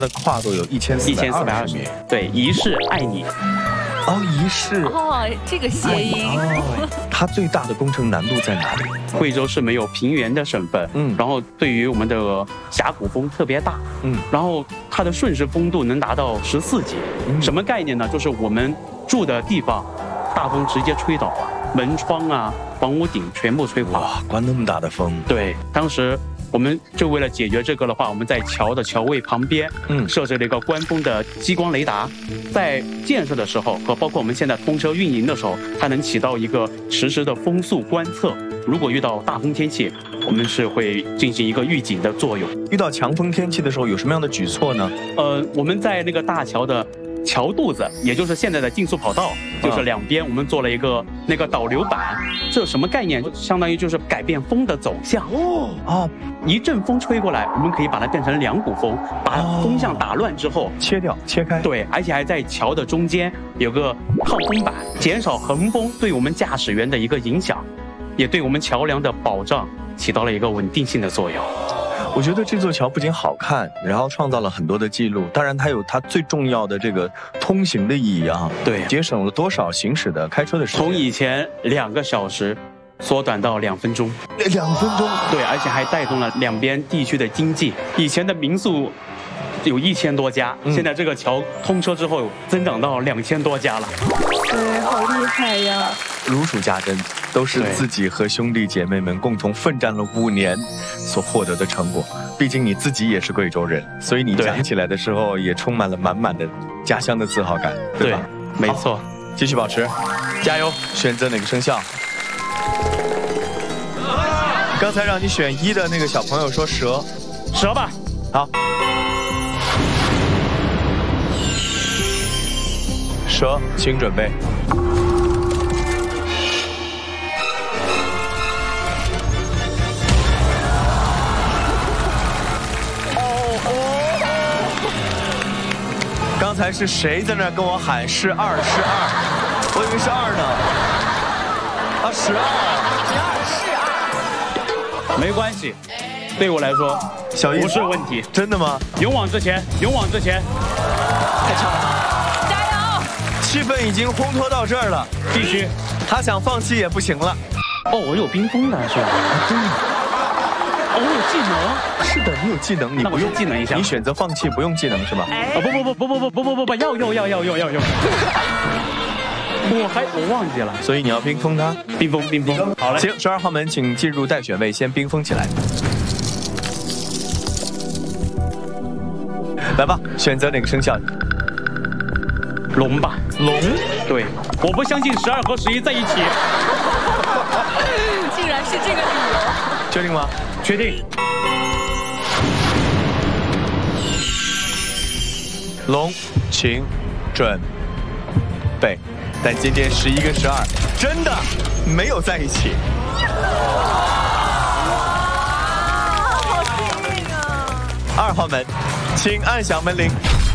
的跨度有1420米。 对，一世爱你。 哦，一世。 哦，这个谐音。 哦，它最大的工程难度在哪里？ 惠州是没有平原的省份，然后对于我们的峡谷风特别大，然后它的瞬时风度能达到14级，什么概念呢？就是我们住的地方，大风直接吹倒了，门窗啊、房屋顶全部吹垮。 哇，刮那么大的风！ 对，当时我们就为了解决这个的话，我们在桥的桥位旁边，设置了一个官风的激光雷达，在建设的时候和包括我们现在通车运营的时候，它能起到一个实时的风速观测。如果遇到大风天气，我们是会进行一个预警的作用。 遇到强风天气的时候，有什么样的举措呢？ 我们在那个大桥的桥肚子，也就是现在的竞速跑道，就是两边我们做了一个那个导流板。这什么概念？就相当于就是改变风的走向。一阵风吹过来，我们可以把它变成2股风，把风向打乱之后切开。 对，而且还在桥的中间有个抗风板，减少横风对我们驾驶员的一个影响，也对我们桥梁的保障起到了一个稳定性的作用。 我觉得这座桥不仅好看，然后创造了很多的记录，当然它有它最重要的这个通行的意义啊。 对， 节省了多少开车的时间？ 从以前2个小时缩短到2分钟。 2分钟？ 对，而且还带动了两边地区的经济。以前的民宿有1000多家，现在这个桥通车之后增长到2000多家了。 对，好厉害呀！ 如数家珍，都是自己和兄弟姐妹们共同奋战了5年所获得的成果。毕竟你自己也是贵州人，所以你讲起来的时候也充满了满满的家乡的自豪感，对吧？ 没错， 继续保持，加油！选择哪个生肖？刚才让你选1的那个小朋友说蛇， 蛇吧。 好，蛇，请准备。刚才是谁在那跟我喊是2，我以为是2呢。啊，是2， 没关系，对我来说， 小一不是问题。 真的吗？ 勇往直前，勇往直前！ 太强了， 加油！ 气氛已经烘托到这儿了， 必须。 他想放弃也不行了。 哦，我有冰封的是吧？ 对。 哦，我有技能。 是的，你有技能，你不用技能一下。 你选择放弃，不用技能是吧？ 不，要，我忘记了。 所以你要冰封它。 冰封。好嘞。 行，12号门，请进入待选位，先冰封起来。来吧，选择哪个生肖？ 龙吧。 龙。 对，我不相信12和11在一起。 竟然是这个理由。 确定吗？ 确定。 龙，请准备。但今天11跟12真的没有在一起。 好幸运啊！ 2号门，请按响门铃。